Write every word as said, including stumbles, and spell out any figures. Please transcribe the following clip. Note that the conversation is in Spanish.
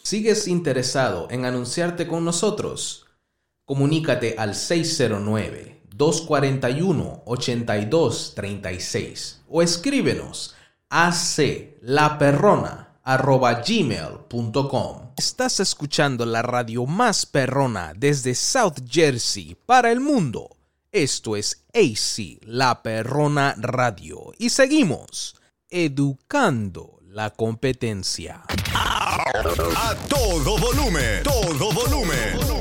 ¿Sigues interesado en anunciarte con nosotros? Comunícate al seis cero nueve, dos cuatro uno, ocho dos tres seis o escríbenos a aclaperrona arroba gmail punto com. Estás escuchando la radio más perrona desde South Jersey para el mundo. Esto es A C La Perrona Radio y seguimos educando la competencia. A todo volumen, todo volumen.